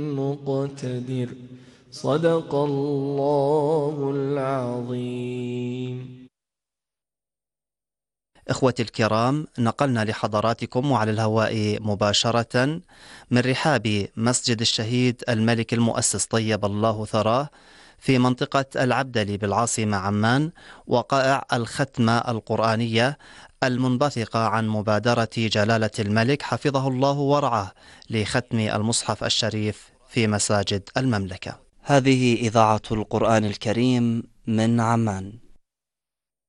مقتدر. صدق الله العظيم. إخوتي الكرام، نقلنا لحضراتكم وعلى الهواء مباشرة من رحاب مسجد الشهيد الملك المؤسس طيب الله ثراه في منطقة العبدلي بالعاصمة عمان وقائع الختمة القرآنية المنبثقة عن مبادرة جلالة الملك حفظه الله ورعاه لختم المصحف الشريف في مساجد المملكة. هذه إذاعة القرآن الكريم من عمان.